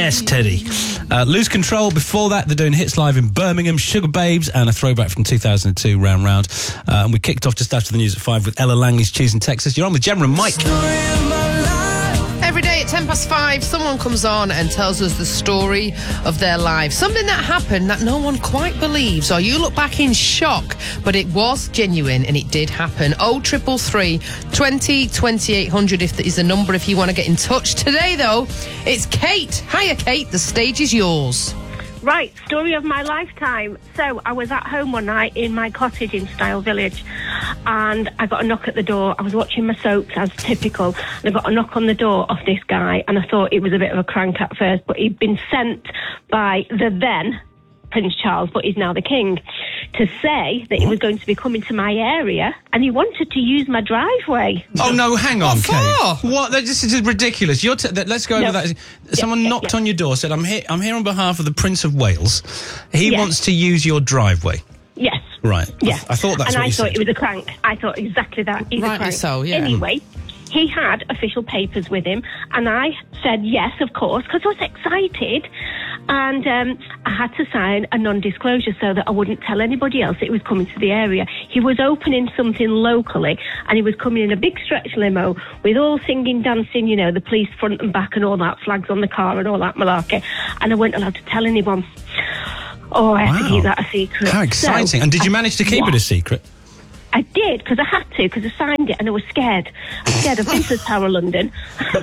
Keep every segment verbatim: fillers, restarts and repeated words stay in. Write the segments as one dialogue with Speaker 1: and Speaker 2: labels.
Speaker 1: Yes, Teddy. Uh, Lose Control. Before that, they're doing hits live in Birmingham, Sugar Babes, and a throwback from two thousand two, Round Round. Uh, and we kicked off just after the news at five with Ella Langley's Cheese in Texas. You're on with Gemma and Mike.
Speaker 2: Every day at ten past five, someone comes on and tells us the story of their life. Something that happened that no one quite believes, or you look back in shock, but it was genuine and it did happen. oh triple three, twenty, twenty-eight hundred if that is the number if you want to get in touch. Today, though, it's Kate. Hiya, Kate. The stage is yours.
Speaker 3: Right, story of my lifetime. So I was at home one night in my cottage in Style Village, and I got a knock at the door. I was watching my soaps as typical, and I got a knock on the door off this guy, and I thought it was a bit of a crank at first, but he'd been sent by the then Prince Charles, but he's now the King, to say that he was going to be coming to my area, and he wanted to use my driveway.
Speaker 1: Oh, no, hang on,
Speaker 2: What
Speaker 1: Kate.
Speaker 2: for?
Speaker 1: What? That- This is ridiculous. You're t- that- let's go over
Speaker 3: No.
Speaker 1: that. Someone
Speaker 3: yeah,
Speaker 1: knocked
Speaker 3: yeah.
Speaker 1: on your door, said, I'm here, I'm here on behalf of the Prince of Wales. He
Speaker 3: Yes.
Speaker 1: wants to use your driveway.
Speaker 3: Yes.
Speaker 1: Right.
Speaker 3: Yes.
Speaker 1: I, I thought that's
Speaker 3: and
Speaker 1: what
Speaker 3: I
Speaker 1: you
Speaker 3: thought
Speaker 1: said.
Speaker 3: it was a crank. I thought exactly that. He's a
Speaker 2: Rightly
Speaker 3: crank.
Speaker 2: so, yeah.
Speaker 3: Anyway, he had official papers with him, and I said yes, of course, because I was excited. And um, I had to sign a non-disclosure so that I wouldn't tell anybody else it was coming to the area. He was opening something locally, and he was coming in a big stretch limo with all singing, dancing, you know, the police front and back and all that, flags on the car and all that malarkey. And I weren't allowed to tell anyone. Oh, I had
Speaker 1: Wow.
Speaker 3: to keep that a secret.
Speaker 1: How exciting.
Speaker 3: So,
Speaker 1: and did you manage to keep
Speaker 3: yeah.
Speaker 1: it a secret?
Speaker 3: I did, because I had to, because I signed it and I was scared. I was scared of Business Tower London.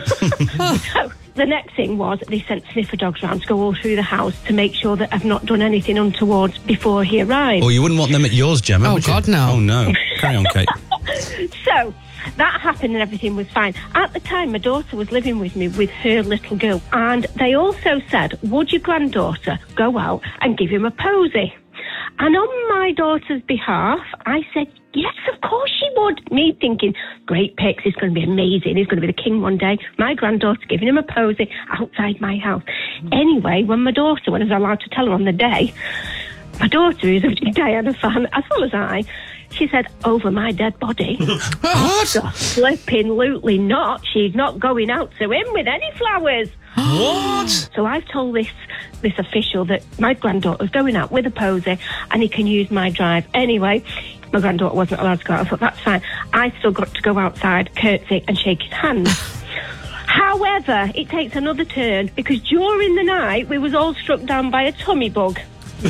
Speaker 3: So the next thing was they sent sniffer dogs round to go all through the house to make sure that I've not done anything untoward before he arrived.
Speaker 1: Or you wouldn't want them at yours, Gemma,
Speaker 2: Oh,
Speaker 1: would you?
Speaker 2: God, no.
Speaker 1: Oh, no. Carry on, Kate.
Speaker 3: So that happened and everything was fine. At the time, my daughter was living with me with her little girl. And they also said, would your granddaughter go out and give him a posy? And on my daughter's behalf, I said, yes, of course she would. Me thinking, great pics, he's going to be amazing. He's going to be the king one day. My granddaughter giving him a posy outside my house. Anyway, when my daughter, when I was allowed to tell her on the day, my daughter, who's a Diana fan, as well as I, she said, over my dead body.
Speaker 1: What?
Speaker 3: So, flipping lootly not. She's not going out to him with any flowers.
Speaker 1: What?
Speaker 3: So I've told this this official that my granddaughter's going out with a posy and he can use my drive. Anyway, my granddaughter wasn't allowed to go out. I thought, that's fine. I still got to go outside, curtsy and shake his hand. However, it takes another turn because during the night we was all struck down by a tummy bug.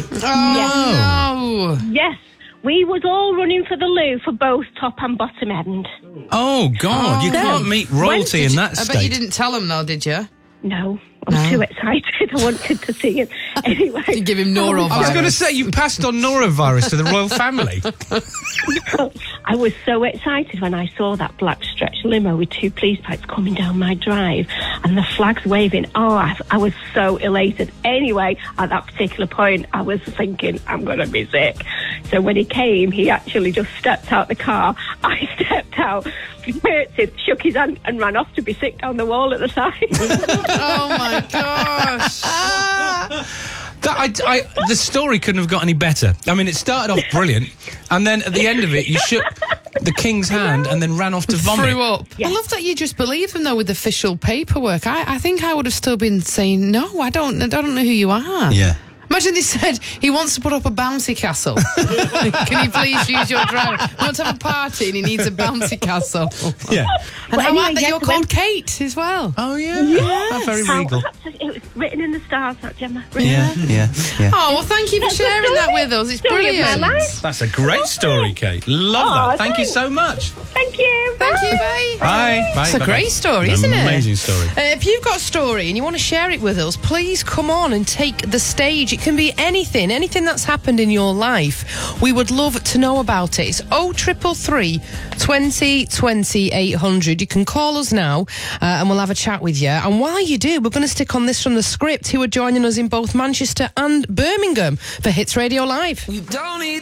Speaker 2: Oh, no.
Speaker 3: Yes. We was all running for the loo for both top and bottom end.
Speaker 1: Oh, God. You
Speaker 3: So,
Speaker 1: can't meet royalty in that
Speaker 2: I
Speaker 1: state.
Speaker 2: bet you didn't tell him, though, did you?
Speaker 3: No, I'm
Speaker 2: No.
Speaker 3: too excited. I wanted to see him. Anyway.
Speaker 2: You give him norovirus.
Speaker 1: I was going to say, you passed on norovirus to the royal family.
Speaker 3: I was so excited when I saw that black stretch limo with two police bikes coming down my drive and the flags waving. Oh, I, I was so elated. Anyway, at that particular point, I was thinking, I'm going to be sick. So when he came, he actually just stepped out the car. I stepped out, curtsied, shook his hand and ran off to be sick down the wall at the side.
Speaker 2: Oh, my gosh.
Speaker 1: That, I, I, the story couldn't have got any better. I mean, it started off brilliant, and then at the end of it, you shook the king's hand and then ran off to vomit.
Speaker 2: Threw up.
Speaker 3: Yeah.
Speaker 2: I love that you just believe him, though, with official paperwork. I, I think I would have still been saying, no, I don't, I don't know who you are.
Speaker 1: Yeah.
Speaker 2: Imagine they said he wants to put up a bouncy castle. Can you please use your drive? He wants to have a party and he needs a bouncy castle.
Speaker 1: Yeah.
Speaker 2: And
Speaker 3: Well,
Speaker 2: how
Speaker 3: anyway,
Speaker 2: about that
Speaker 3: yes,
Speaker 2: you're
Speaker 3: I
Speaker 2: called
Speaker 3: went-
Speaker 2: Kate as well?
Speaker 1: Oh, yeah. Yes. That's very
Speaker 3: How-
Speaker 1: regal.
Speaker 3: It was written in the stars, that Gemma.
Speaker 1: Yeah, yeah, yeah.
Speaker 2: Oh, well, thank you for
Speaker 3: That's the
Speaker 2: sharing that
Speaker 3: story.
Speaker 2: with us. It's
Speaker 3: Story of my
Speaker 2: brilliant.
Speaker 3: life.
Speaker 1: That's a great story, Kate. Love
Speaker 3: Oh,
Speaker 1: that. Thank you
Speaker 3: thanks.
Speaker 1: so much.
Speaker 3: Thank you.
Speaker 2: Thank you, bye.
Speaker 1: Bye. Bye.
Speaker 2: It's a
Speaker 1: Bye-bye.
Speaker 2: great story,
Speaker 1: An
Speaker 2: isn't it?
Speaker 1: Amazing story.
Speaker 2: Uh, if you've got a story and you want to share it with us, please come on and take the stage. It can be anything, anything that's happened in your life. We would love to know about it. It's oh triple three, twenty, twenty-eight hundred. You can call us now uh, and we'll have a chat with you. And while you do, we're going to stick on this from the script, who are joining us in both Manchester and Birmingham for Hits Radio Live.
Speaker 4: You don't need